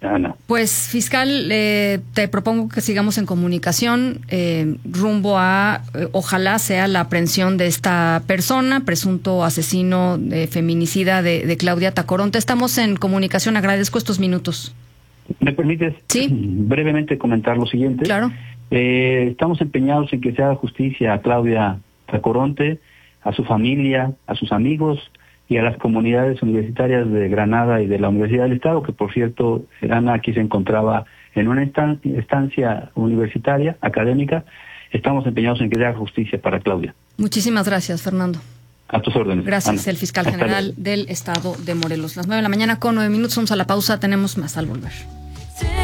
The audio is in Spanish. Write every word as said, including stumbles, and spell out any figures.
Ana. Pues, fiscal, eh, te propongo que sigamos en comunicación eh, rumbo a, eh, ojalá sea la aprehensión de esta persona, presunto asesino eh, feminicida de, de Claudia Tacoronte. Estamos en comunicación, agradezco estos minutos. ¿Me permites ¿Sí? brevemente comentar lo siguiente? Claro. Eh, estamos empeñados en que se haga justicia a Claudia Tacoronte, a su familia, a sus amigos y a las comunidades universitarias de Granada y de la Universidad del Estado, que por cierto, Ana aquí se encontraba en una estancia universitaria, académica. Estamos empeñados en que se haga justicia para Claudia. Muchísimas gracias, Fernando. A tus órdenes. Gracias, Ana. el fiscal Hasta general luego. del Estado de Morelos. Las nueve de la mañana con nueve minutos, vamos a la pausa, tenemos más al volver.